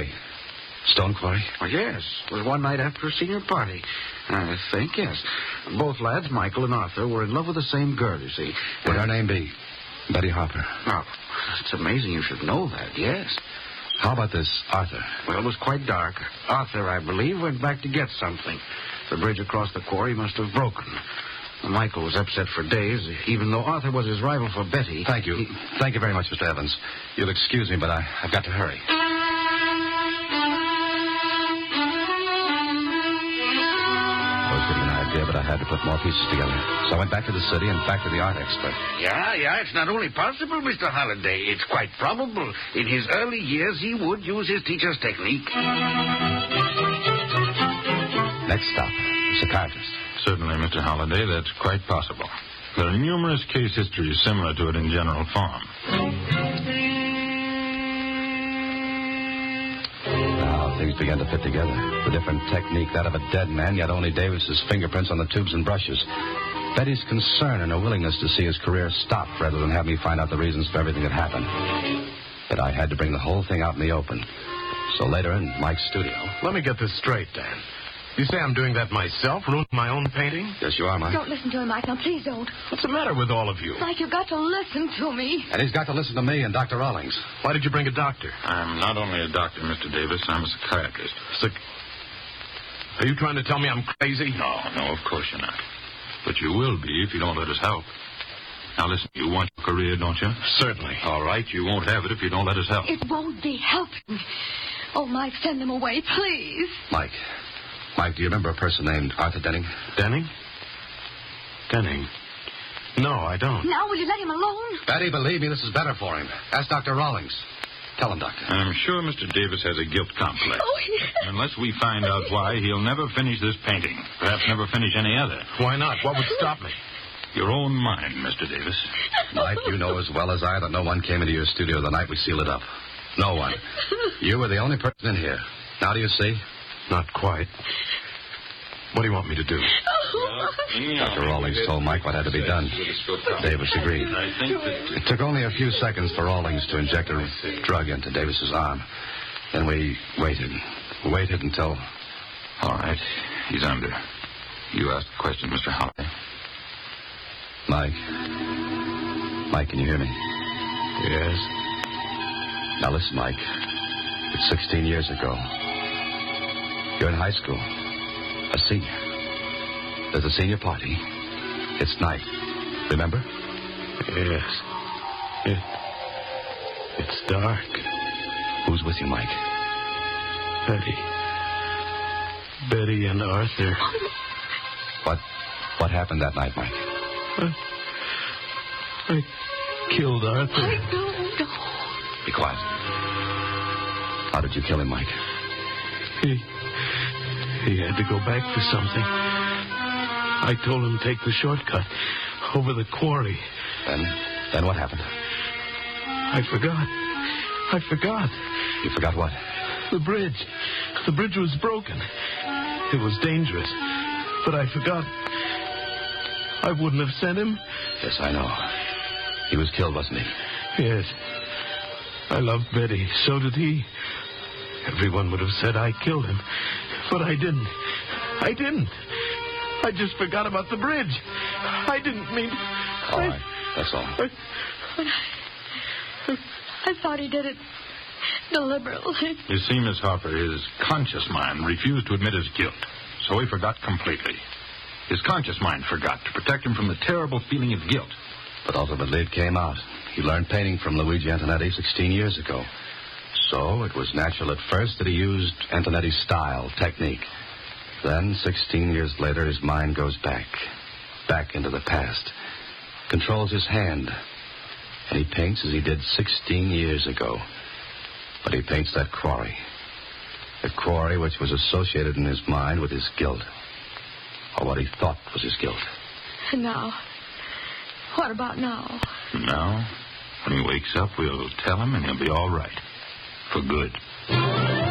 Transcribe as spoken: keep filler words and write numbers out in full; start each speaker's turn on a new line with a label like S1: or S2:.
S1: quarry. Stone quarry?
S2: Well, yes. It was one night after a senior party. I think, yes. Both lads, Michael and Arthur, were in love with the same girl, you see.
S1: Would her name be Betty Harper?
S2: Oh, it's amazing you should know that, yes.
S1: How about this Arthur?
S2: Well, it was quite dark. Arthur, I believe, went back to get something. The bridge across the quarry must have broken. Michael was upset for days, even though Arthur was his rival for Betty.
S1: Thank you.
S2: He...
S1: Thank you very much, Mister Evans. You'll excuse me, but I, I've got to hurry. I was getting an idea, but I had to put more pieces together. So I went back to the city and back to the art expert.
S2: Yeah, yeah, it's not only possible, Mister Holliday. It's quite probable. In his early years, he would use his teacher's technique.
S1: Next stop, the psychiatrist.
S3: Certainly, Mister Holliday, that's quite possible. There are numerous case histories similar to it in general form.
S1: Now things began to fit together. The different technique, that of a dead man, yet only Davis's fingerprints on the tubes and brushes. Betty's concern and her willingness to see his career stop rather than have me find out the reasons for everything that happened. But I had to bring the whole thing out in the open. So later in Mike's studio...
S4: Let me get this straight, Dan. You say I'm doing that myself, ruining my own painting?
S1: Yes, you are, Mike.
S5: Don't listen to him, Mike. Now, please don't.
S4: What's the matter with all of you?
S5: Mike, you've got to listen to me.
S1: And he's got to listen to me and Doctor Rawlings.
S4: Why did you bring a doctor?
S3: I'm not only a doctor, Mister Davis, I'm a psychiatrist.
S4: Sick. Are you trying to tell me I'm crazy?
S3: No, no, of course you're not. But you will be if you don't let us help. Now, listen, you want your career, don't you?
S4: Certainly.
S3: All right, you won't have it if you don't let us help.
S5: It won't be helping. Oh, Mike, send them away, please.
S1: Mike. Mike, do you remember a person named Arthur Denning?
S4: Denning? Denning? No, I don't.
S5: Now, will you let him alone?
S1: Betty, believe me, this is better for him. Ask Doctor Rawlings. Tell him, Doctor.
S3: I'm sure Mister Davis has a guilt complex.
S5: Oh, yeah.
S3: Unless we find out why, he'll never finish this painting. Perhaps never finish any other.
S4: Why not? What would stop me?
S3: Your own mind, Mister Davis.
S1: Mike, you know as well as I that no one came into your studio the night we sealed it up. No one. You were the only person in here. Now do you see?
S4: Not quite. What do you want me to do?
S1: Doctor Rawlings told Mike what had to be done. Davis agreed. It took only a few seconds for Rawlings to inject a drug into Davis's arm. Then we waited. Waited until...
S3: All right. He's under. You asked the question, Mister Holliday.
S1: Mike. Mike, can you hear me?
S4: Yes.
S1: Now listen, Mike. It's sixteen years ago. You're in high school. A senior. There's a senior party. It's night. Remember?
S4: Yes. It, it's dark.
S1: Who's with you, Mike?
S4: Betty. Betty and Arthur.
S1: What what happened that night, Mike?
S4: I, I killed Arthur.
S5: Mike, no, no.
S1: Be quiet. How did you kill him, Mike?
S4: He... He had to go back for something. I told him to take the shortcut over the quarry.
S1: Then, then what happened?
S4: I forgot. I forgot.
S1: You forgot what?
S4: The bridge. The bridge was broken. It was dangerous. But I forgot. I wouldn't have sent him.
S1: Yes, I know. He was killed, wasn't he?
S4: Yes. I loved Betty. So did he. Everyone would have said I killed him. But I didn't. I didn't. I just forgot about the bridge. I didn't mean...
S1: All
S4: I,
S1: right. That's all.
S5: But I, I thought he did it deliberately.
S3: You see, Miss Harper, his conscious mind refused to admit his guilt, so he forgot completely. His conscious mind forgot to protect him from the terrible feeling of guilt.
S1: But ultimately it came out. He learned painting from Luigi Antonetti sixteen years ago. So it was natural at first that he used Antonetti's style, technique. Then, sixteen years later, his mind goes back. Back into the past. Controls his hand. And he paints as he did sixteen years ago. But he paints that quarry. The quarry which was associated in his mind with his guilt. Or what he thought was his guilt.
S5: And now? What about now?
S3: Now, when he wakes up, we'll tell him and he'll be all right. For good.